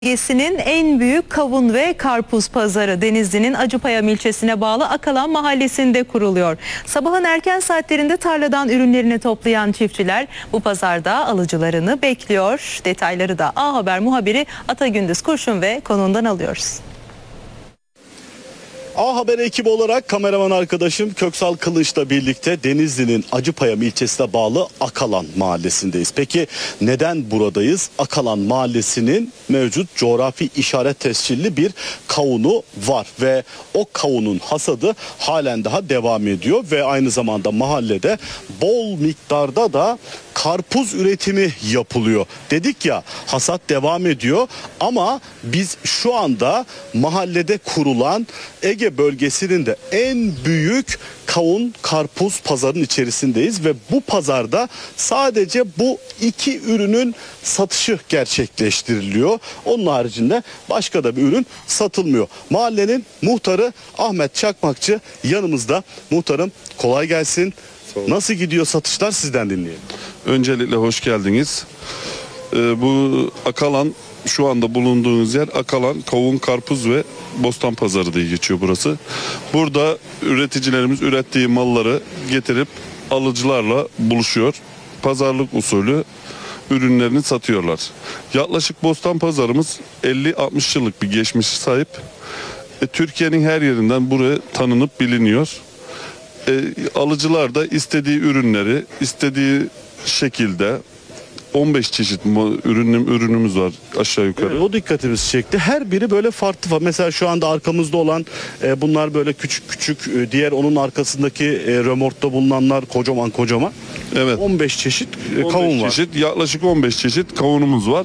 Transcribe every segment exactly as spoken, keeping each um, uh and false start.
Bölgesinin en büyük kavun ve karpuz pazarı Denizli'nin Acıpayam ilçesine bağlı Akalan mahallesinde kuruluyor. Sabahın erken saatlerinde tarladan ürünlerini toplayan çiftçiler bu pazarda alıcılarını bekliyor. Detayları da A Haber muhabiri Atagündüz Kurşun ve konuğundan alıyoruz. A Haber ekibi olarak kameraman arkadaşım Köksal Kılıç'la birlikte Denizli'nin Acıpayam ilçesine bağlı Akalan mahallesindeyiz. Peki neden buradayız? Akalan mahallesinin mevcut coğrafi işaret tescilli bir kavunu var ve o kavunun hasadı halen daha devam ediyor ve aynı zamanda mahallede bol miktarda da karpuz üretimi yapılıyor. Dedik ya, hasat devam ediyor ama biz şu anda mahallede kurulan Ege bölgesinin de en büyük kavun karpuz pazarının içerisindeyiz ve bu pazarda sadece bu iki ürünün satışı gerçekleştiriliyor. Onun haricinde başka da bir ürün satılmıyor. Mahallenin muhtarı Ahmet Çakmakçı yanımızda. Muhtarım, kolay gelsin. Nasıl gidiyor satışlar, sizden dinleyelim. Öncelikle hoş geldiniz. Ee, bu Akalan, şu anda bulunduğunuz yer Akalan Kavun Karpuz ve Bostan Pazarı diye geçiyor burası. Burada üreticilerimiz ürettiği malları getirip alıcılarla buluşuyor. Pazarlık usulü ürünlerini satıyorlar. Yaklaşık Bostan Pazarımız elli altmış yıllık bir geçmişe sahip. E, Türkiye'nin her yerinden buraya tanınıp biliniyor. E, alıcılar da istediği ürünleri istediği şekilde on beş çeşit ürünüm, ürünümüz var aşağı yukarı. Evet, o dikkatimizi çekti. Her biri böyle farklı. Mesela şu anda arkamızda olan e, bunlar böyle küçük küçük, e, diğer onun arkasındaki e, römorkta bulunanlar kocaman kocaman. Evet. on beş çeşit e, kavun var. Çeşit, yaklaşık on beş çeşit kavunumuz var.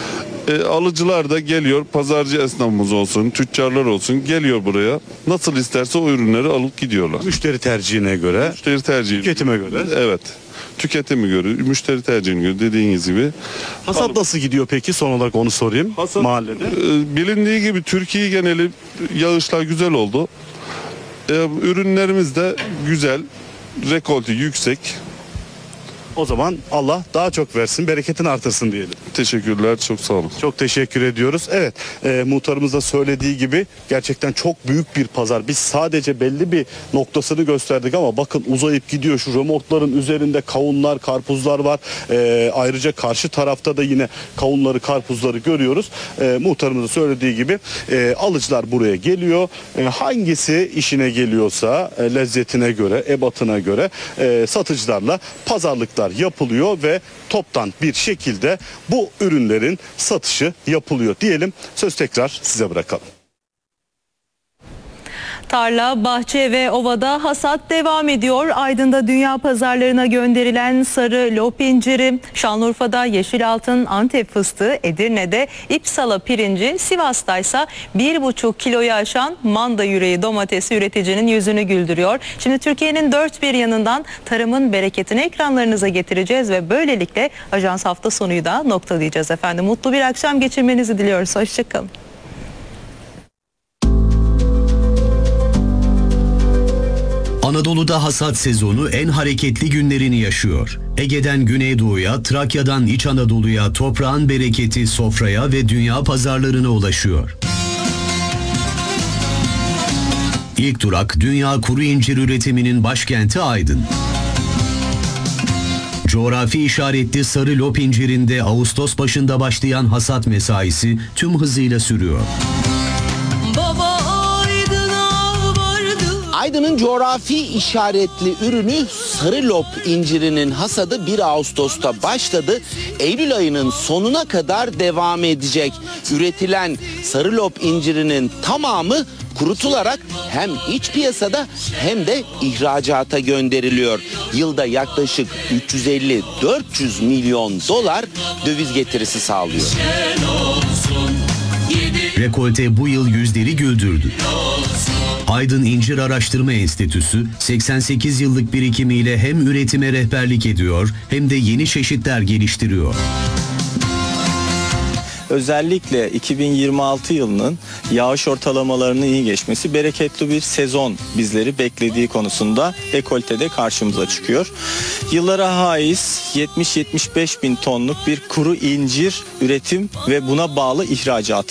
E, alıcılar da geliyor, pazarcı esnafımız olsun, tüccarlar olsun, geliyor buraya. Nasıl isterse o ürünleri alıp gidiyorlar. Müşteri tercihine göre, Müşteri tercihi. tüketime göre. Evet. Tüketimi göre, müşteri tercihine göre dediğiniz gibi. Hasat Alıp, nasıl gidiyor peki? Son olarak onu sorayım. Hasat, mahallede. E, bilindiği gibi Türkiye geneli yağışlar güzel oldu. E, ürünlerimiz de güzel, rekolte yüksek. O zaman Allah daha çok versin, bereketini artırsın diyelim. Teşekkürler, çok sağ olun. Çok teşekkür ediyoruz. Evet, e, muhtarımız da söylediği gibi gerçekten çok büyük bir pazar. Biz sadece belli bir noktasını gösterdik ama bakın uzayıp gidiyor. Şu römorkların üzerinde kavunlar, karpuzlar var. E, ayrıca karşı tarafta da yine kavunları, karpuzları görüyoruz. E, muhtarımızın söylediği gibi e, alıcılar buraya geliyor. E, hangisi işine geliyorsa e, lezzetine göre, ebatına göre e, satıcılarla pazarlıklar yapılıyor ve toptan bir şekilde bu ürünlerin satışı yapılıyor diyelim. Söz tekrar size bırakalım. Tarla, bahçe ve ovada hasat devam ediyor. Aydın'da dünya pazarlarına gönderilen sarı lop inciri, Şanlıurfa'da yeşil altın Antep fıstığı, Edirne'de İpsala pirinci, Sivas'ta ise bir buçuk kiloyu aşan manda yüreği domatesi üreticinin yüzünü güldürüyor. Şimdi Türkiye'nin dört bir yanından tarımın bereketini ekranlarınıza getireceğiz ve böylelikle Ajans hafta sonuyu da noktalayacağız efendim. Mutlu bir akşam geçirmenizi diliyoruz. Hoşçakalın. Anadolu'da hasat sezonu en hareketli günlerini yaşıyor. Ege'den Güneydoğu'ya, Trakya'dan İç Anadolu'ya toprağın bereketi sofraya ve dünya pazarlarına ulaşıyor. İlk durak dünya kuru incir üretiminin başkenti Aydın. Coğrafi işaretli sarı lop incirinde Ağustos başında başlayan hasat mesaisi tüm hızıyla sürüyor. Aydın'ın coğrafi işaretli ürünü sarı lop incirinin hasadı bir Ağustos'ta başladı. Eylül ayının sonuna kadar devam edecek. Üretilen sarı lop incirinin tamamı kurutularak hem iç piyasada hem de ihracata gönderiliyor. Yılda yaklaşık üç yüz elli dört yüz milyon dolar döviz getirisi sağlıyor. Rekolte bu yıl yüzleri güldürdü. Aydın İncir Araştırma Enstitüsü seksen sekiz yıllık birikimiyle hem üretime rehberlik ediyor hem de yeni çeşitler geliştiriyor. özellikle iki bin yirmi altı yılının yağış ortalamalarının iyi geçmesi bereketli bir sezon bizleri beklediği konusunda dekoltede karşımıza çıkıyor. Yıllara haiz yetmiş yetmiş beş bin tonluk bir kuru incir üretim ve buna bağlı ihracatı